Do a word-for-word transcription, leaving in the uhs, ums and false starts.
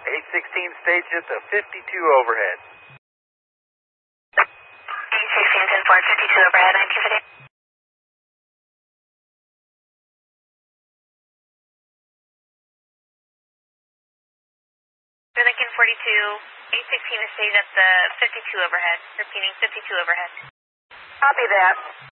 eight sixteen staged at the fifty-two overhead. eight sixteen, ten four, fifty-two overhead, activity. Lincoln forty-two, eight sixteen is staged at the fifty-two overhead. Repeating, fifty-two overhead. Copy that.